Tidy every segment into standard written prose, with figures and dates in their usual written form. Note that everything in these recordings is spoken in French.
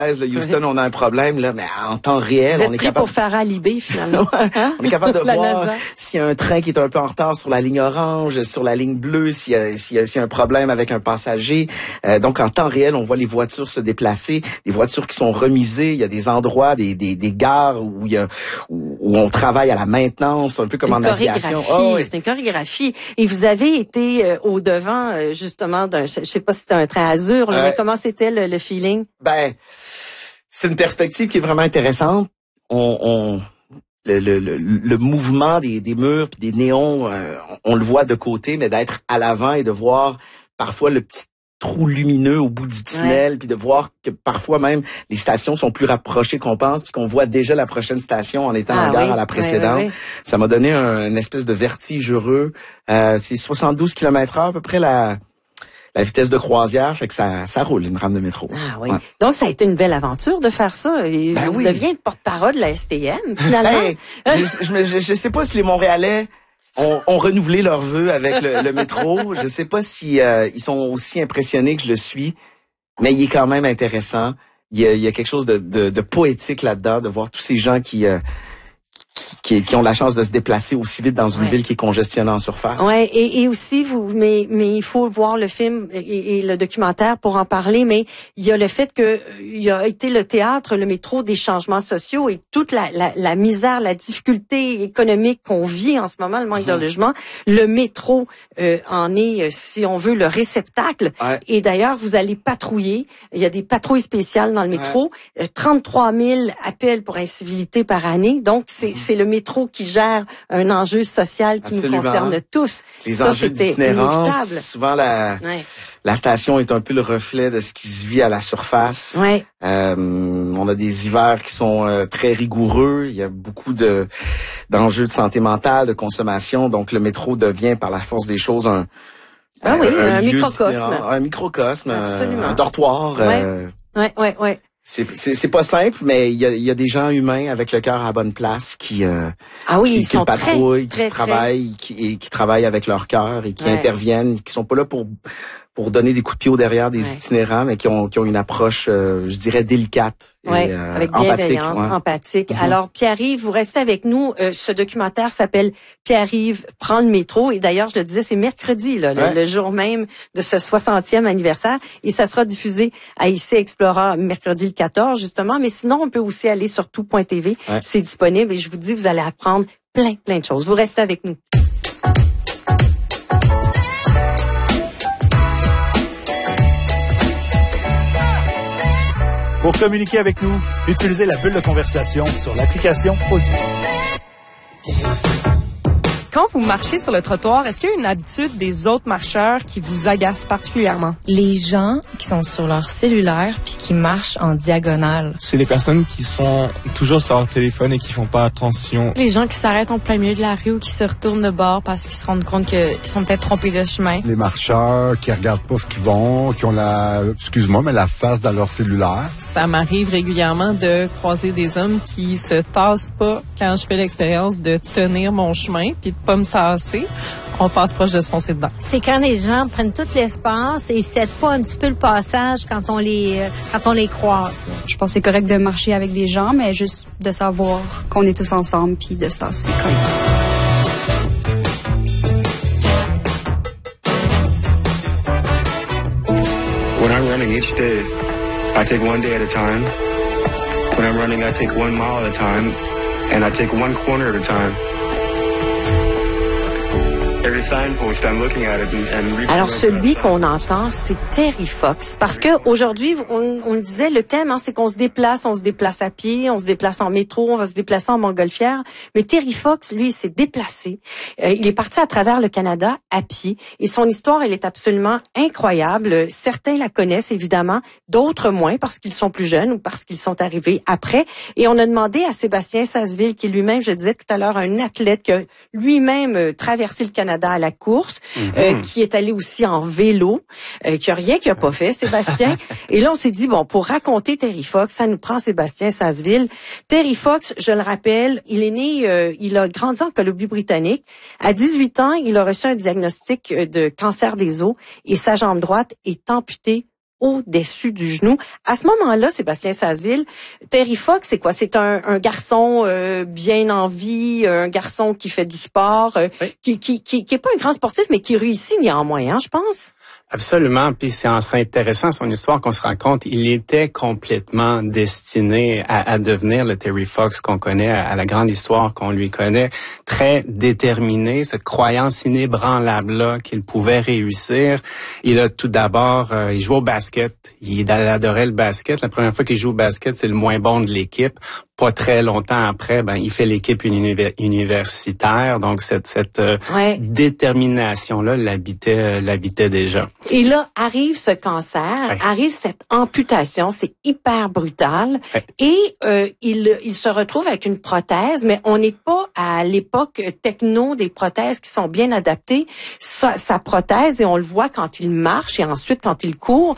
Houston, on a un problème, là, mais en temps réel, Vous êtes on est pris capable... pour Farah Libé, finalement. Hein? On est capable de La voir NASA. s'il y a un train qui est un peu en retard sur la ligne orange, sur la ligne bleue, s'il y a un problème avec un passager. Donc, en temps réel, on voit les voitures se déplacer, les voitures qui sont remisées. Il y a des endroits, des gares où on travaille à la maintenance, un peu comme en aviation. Oh, oui. C'est une chorégraphie. Et vous avez été au devant, justement, je sais pas si c'était un train Azur, mais comment c'était le feeling? Ben, c'est une perspective qui est vraiment intéressante. Le mouvement des murs puis des néons, on le voit de côté, mais d'être à l'avant et de voir parfois le petit trou lumineux au bout du tunnel, puis de voir que parfois même les stations sont plus rapprochées qu'on pense, puis qu'on voit déjà la prochaine station en étant en gare à la précédente. Oui. Ça m'a donné une espèce de vertige heureux. C'est 72 km/h à peu près la vitesse de croisière, fait que ça roule, une rame de métro. Ah oui. Ouais. Donc, ça a été une belle aventure de faire ça. Et vous devenez porte-parole de la STM, finalement. Je sais pas si les Montréalais ont renouvelé leurs vœux avec le métro. Je sais pas si ils sont aussi impressionnés que je le suis, mais il est quand même intéressant. Il y a quelque chose de poétique là-dedans, de voir tous ces gens qui ont la chance de se déplacer aussi vite dans une ville qui est congestionnée en surface. Ouais, et aussi mais il faut voir le film et le documentaire pour en parler, mais il y a le fait que il a été le théâtre, le métro des changements sociaux et toute la misère, la difficulté économique qu'on vit en ce moment, le manque de logement, le métro en est, si on veut, le réceptacle. Ouais. Et d'ailleurs, vous allez patrouiller, il y a des patrouilles spéciales dans le métro, 33 000 appels pour incivilité par année, donc c'est le métro qui gère un enjeu social qui nous concerne tous. Les enjeux d'itinérance, souvent la station est un peu le reflet de ce qui se vit à la surface. Ouais. On a des hivers qui sont très rigoureux. Il y a beaucoup d'enjeux de santé mentale, de consommation. Donc le métro devient par la force des choses un microcosme. Un microcosme, un dortoir. Ouais. C'est pas simple, mais il y a des gens humains avec le cœur à la bonne place qui sont patrouillent, qui travaillent et qui travaillent avec leur cœur et qui interviennent, qui sont pas là pour donner des coups de pied au derrière des itinérants, mais qui ont une approche, je dirais, délicate et avec bienveillance, empathique. Alors, Pierre-Yves, vous restez avec nous. Ce documentaire s'appelle Pierre-Yves prend le métro. Et d'ailleurs, je le disais, c'est mercredi, le jour même de ce 60e anniversaire. Et ça sera diffusé à IC Explora mercredi le 14, justement. Mais sinon, on peut aussi aller sur tout.tv. C'est disponible. Et je vous dis, vous allez apprendre plein de choses. Vous restez avec nous. Pour communiquer avec nous, utilisez la bulle de conversation sur l'application Audio. Quand vous marchez sur le trottoir, est-ce qu'il y a une habitude des autres marcheurs qui vous agace particulièrement? Les gens qui sont sur leur cellulaire puis qui marchent en diagonale. C'est les personnes qui sont toujours sur leur téléphone et qui font pas attention. Les gens qui s'arrêtent en plein milieu de la rue ou qui se retournent de bord parce qu'ils se rendent compte qu'ils sont peut-être trompés de chemin. Les marcheurs qui regardent pas ce qu'ils vont, qui ont la face dans leur cellulaire. Ça m'arrive régulièrement de croiser des hommes qui se tassent pas quand je fais l'expérience de tenir mon chemin puis de pas me tasser. On passe proche de se foncer dedans. C'est quand les gens prennent tout l'espace et cèdent pas un petit peu le passage quand on les croise. Je pense que c'est correct de marcher avec des gens, mais juste de savoir qu'on est tous ensemble puis de se tasser comme When I'm running each day, I take one day at a time. When I'm running, I take 1 mile at a time, and I take 1 corner at a time. Alors, celui qu'on entend, c'est Terry Fox. Parce que aujourd'hui, on le disait, le thème, c'est qu'on se déplace à pied, on se déplace en métro, on va se déplacer en montgolfière. Mais Terry Fox, lui, il s'est déplacé. Il est parti à travers le Canada à pied. Et son histoire, elle est absolument incroyable. Certains la connaissent, évidemment. D'autres moins, parce qu'ils sont plus jeunes ou parce qu'ils sont arrivés après. Et on a demandé à Sébastien Sasseville, qui est lui-même, je disais tout à l'heure, un athlète qui a lui-même traversé le Canada à la course, qui est allé aussi en vélo, qui a rien qu'il a pas fait, Sébastien. Et là, on s'est dit, bon, pour raconter Terry Fox, ça nous prend Sébastien Sasseville. Terry Fox, je le rappelle, il est né, il a grandi en Colombie-Britannique. À 18 ans, il a reçu un diagnostic de cancer des os et sa jambe droite est amputée au-dessus du genou. À ce moment-là, Sébastien Sasseville, Terry Fox, c'est quoi? C'est un garçon bien en vie, un garçon qui fait du sport, qui est pas un grand sportif, mais qui réussit néanmoins, je pense. Absolument. Puis c'est en s'intéressant à son histoire qu'on se rend compte il était complètement destiné à devenir le Terry Fox qu'on connaît, à la grande histoire qu'on lui connaît, très déterminé, cette croyance inébranlable-là qu'il pouvait réussir. Il a tout d'abord, il joue au basket. Il adorait le basket. La première fois qu'il joue au basket, c'est le moins bon de l'équipe. Pas très longtemps après, il fait l'équipe universitaire. Donc cette détermination-là l'habitait déjà. Et là, arrive ce cancer, arrive cette amputation, c'est hyper brutal. Et il se retrouve avec une prothèse, mais on n'est pas à l'époque techno des prothèses qui sont bien adaptées. Sa prothèse, et on le voit quand il marche et ensuite quand il court,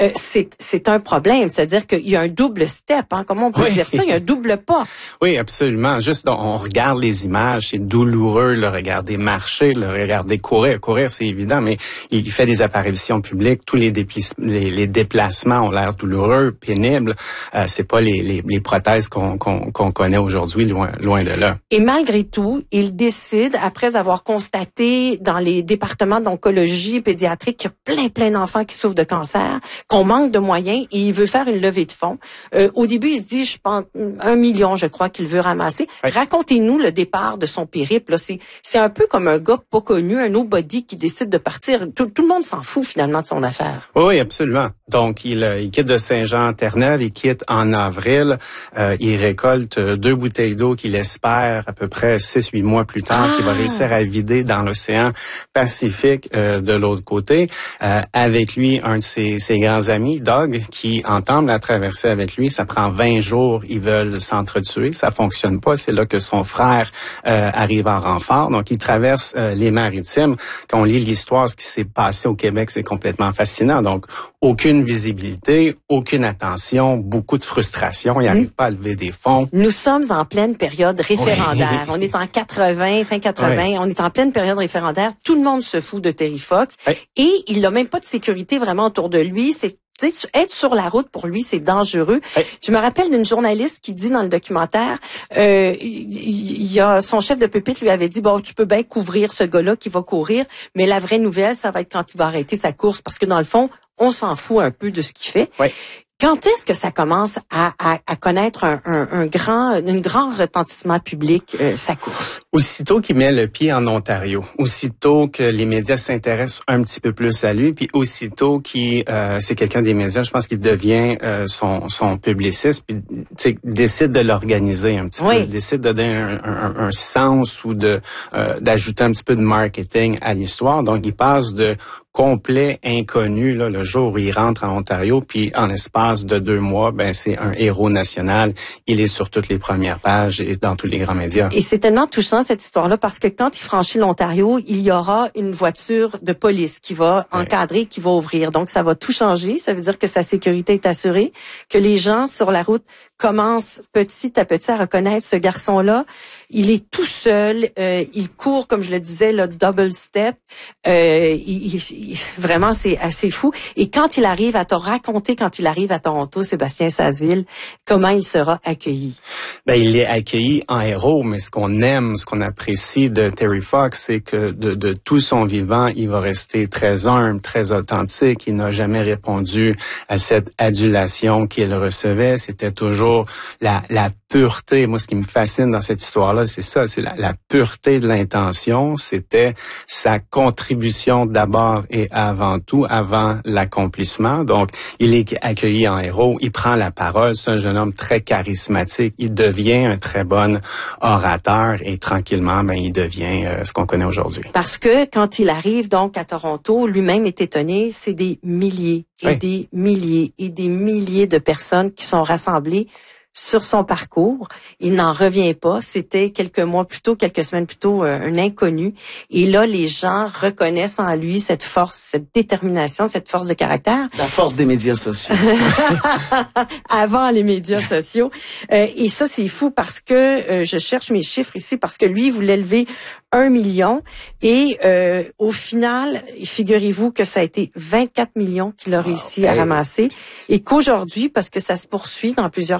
c'est un problème. C'est-à-dire qu'il y a un double step, comment on peut dire ça? Il y a un double pas. Oui, absolument. Juste, on regarde les images, c'est douloureux le regarder marcher, le regarder courir. Courir, c'est évident, mais il fait des apparitions publiques. Tous les déplacements ont l'air douloureux, pénibles. C'est pas les prothèses qu'on connaît aujourd'hui, loin de là. Et malgré tout, il décide, après avoir constaté dans les départements d'oncologie pédiatrique qu'il y a plein d'enfants qui souffrent de cancer, qu'on manque de moyens, et il veut faire une levée de fonds. Au début, il se dit, je pense, 1 million, je crois, qu'il veut ramasser. Racontez-nous le départ de son périple. C'est un peu comme un gars pas connu, un nobody qui décide de partir. Tout le monde s'en fout, finalement, de son affaire. Oui, absolument. Donc, il quitte de Saint-Jean-Terre-Neuve, il quitte en avril. Il récolte 2 bouteilles d'eau qu'il espère à peu près 6-8 mois plus tard, qu'il va réussir à vider dans l'océan Pacifique de l'autre côté. Avec lui, un de ses grands amis, Doug, qui entame la traversée avec lui. Ça prend 20 jours. Ils veulent s'entretuer. Ça fonctionne pas. C'est là que son frère arrive en renfort. Donc, il traverse les maritimes. Quand on lit l'histoire, ce qui s'est passé au Québec, c'est complètement fascinant. Donc, aucune visibilité, aucune attention, beaucoup de frustration. Il n'arrive pas à lever des fonds. Nous sommes en pleine période référendaire. On est en 80, fin 80. On est en pleine période référendaire. Tout le monde se fout de Terry Fox. Et il n'a même pas de sécurité vraiment autour de lui. Être sur la route, pour lui, c'est dangereux. Je me rappelle d'une journaliste qui dit dans le documentaire, il y a son chef de pupitre lui avait dit, tu peux bien couvrir ce gars-là qui va courir, mais la vraie nouvelle, ça va être quand il va arrêter sa course, parce que dans le fond, on s'en fout un peu de ce qu'il fait. Quand est-ce que ça commence à connaître un grand retentissement public, sa course? Aussitôt qu'il met le pied en Ontario, aussitôt que les médias s'intéressent un petit peu plus à lui, puis aussitôt qu'il c'est quelqu'un des médias, je pense qu'il devient son publiciste, puis décide de l'organiser un petit peu, décide de donner un sens ou d'ajouter un petit peu de marketing à l'histoire. Donc il passe de complet inconnu le jour où il rentre en Ontario, puis en espace de 2 mois, c'est un héros national. Il est sur toutes les premières pages et dans tous les grands médias. Et c'est tellement touchant cette histoire-là parce que quand il franchit l'Ontario, il y aura une voiture de police qui va encadrer, qui va ouvrir. Donc ça va tout changer. Ça veut dire que sa sécurité est assurée, que les gens sur la route commencent petit à petit à reconnaître ce garçon-là. Il est tout seul, il court, comme je le disais, le double step. Vraiment, c'est assez fou. Et quand il arrive à te raconter, quand il arrive à Toronto, Sébastien Sasseville, comment il sera accueilli? Il est accueilli en héros, mais ce qu'on aime, ce qu'on apprécie de Terry Fox, c'est que de tout son vivant, il va rester très humble, très authentique. Il n'a jamais répondu à cette adulation qu'il recevait. C'était toujours la pureté. Moi, ce qui me fascine dans cette histoire-là, c'est ça, c'est la pureté de l'intention. C'était sa contribution d'abord et avant tout, avant l'accomplissement. Donc, il est accueilli en héros, il prend la parole, c'est un jeune homme très charismatique, il devient un très bon orateur et tranquillement, il devient ce qu'on connaît aujourd'hui. Parce que quand il arrive donc à Toronto, lui-même est étonné, c'est des milliers et des milliers et des milliers de personnes qui sont rassemblées sur son parcours. Il n'en revient pas. C'était quelques semaines plus tôt, un inconnu. Et là, les gens reconnaissent en lui cette force, cette détermination, cette force de caractère. La force des médias sociaux. Avant les médias sociaux. Et ça, c'est fou parce que je cherche mes chiffres ici parce que lui, il voulait lever 1 million et au final, figurez-vous que ça a été 24 millions qu'il a réussi à ramasser et qu'aujourd'hui, parce que ça se poursuit dans plusieurs